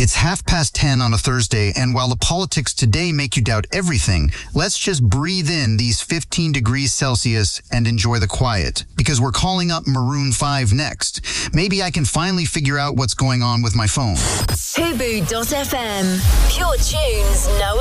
It's 10:30 on a Thursday, and while the politics today make you doubt everything, let's just breathe in these 15 degrees Celsius and enjoy the quiet, because we're calling up Maroon 5 next. Maybe I can finally figure out what's going on with my phone. Fubu.fm. Pure tunes, no